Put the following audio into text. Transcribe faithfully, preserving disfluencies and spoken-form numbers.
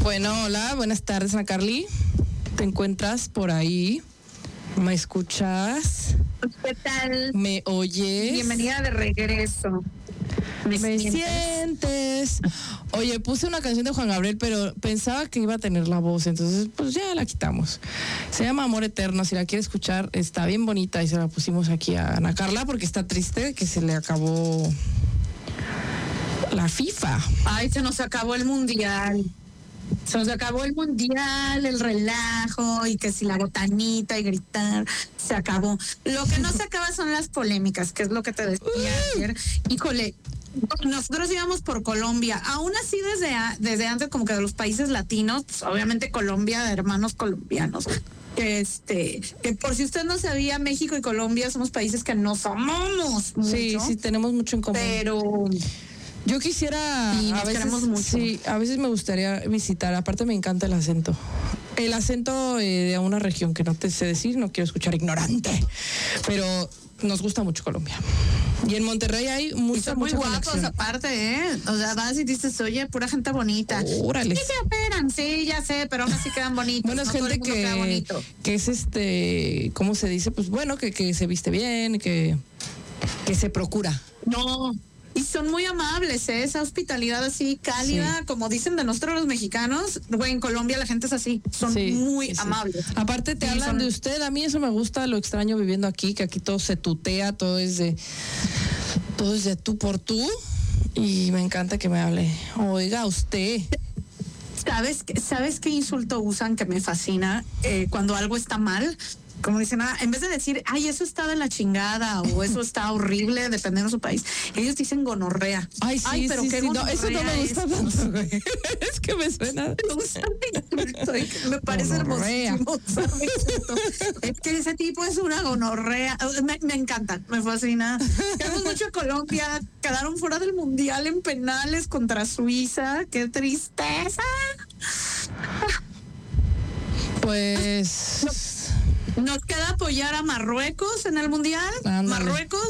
Bueno, hola, buenas tardes, Ana Carly. ¿Te encuentras por ahí? ¿Me escuchas? ¿Qué tal? ¿Me oyes? Bienvenida de regreso. ¿Me, ¿Me sientes? sientes? Oye, puse una canción de Juan Gabriel, pero pensaba que iba a tener la voz, entonces pues ya la quitamos. Se llama Amor Eterno, si la quiere escuchar, está bien bonita y se la pusimos aquí a Ana Carla porque está triste que se le acabó la FIFA. Ay, se nos acabó el mundial. Se nos acabó el mundial, el relajo y que si la botanita y gritar, se acabó. Lo que no se acaba son las polémicas, que es lo que te decía uh. ayer. Híjole, nosotros íbamos por Colombia, aún así desde, desde antes como que de los países latinos, pues obviamente Colombia, hermanos colombianos. Este, que por si usted no sabía, México y Colombia somos países que nos amamos mucho. Sí, sí, tenemos mucho en común. Pero... yo quisiera, sí, a veces, mucho. sí, a veces me gustaría visitar, aparte me encanta el acento. El acento eh, de una región que no te sé decir, no quiero escuchar ignorante, pero nos gusta mucho Colombia. Y en Monterrey hay mucha, y son muy mucha guapos conexión. Aparte, ¿eh? O sea, vas y dices, oye, pura gente bonita. Órale. Sí se operan, sí, ya sé, pero aún así quedan bonitos. Bueno, es no gente que, que es este, ¿cómo se dice? Pues bueno, que, que se viste bien, que, que se procura. No. Y son muy amables, ¿eh? Esa hospitalidad así cálida, sí. Como dicen de nosotros los mexicanos, güey, en Colombia la gente es así, son sí, muy sí, amables. Sí. Aparte te sí, hablan son... de usted, a mí eso me gusta, lo extraño viviendo aquí, que aquí todo se tutea, todo es de, todo es de tú por tú, y me encanta que me hable, oiga, usted. ¿Sabes, ¿Sabes qué insulto usan que me fascina? Eh, cuando algo está mal, como dicen, ah, en vez de decir, ay, eso está de la chingada o eso está horrible, dependiendo de su país, ellos dicen gonorrea. Ay, sí, ay, pero sí, qué sí, no, eso no me gusta es, tanto, güey. Es que me suena. Me parece hermosísimo. Es que ese tipo es una gonorrea. Me, me encanta, me fascina. Queremos mucho a Colombia. Quedaron fuera del mundial en penales contra Suiza. ¡Qué tristeza! Pues... nos queda apoyar a Marruecos en el mundial. Ándale. Marruecos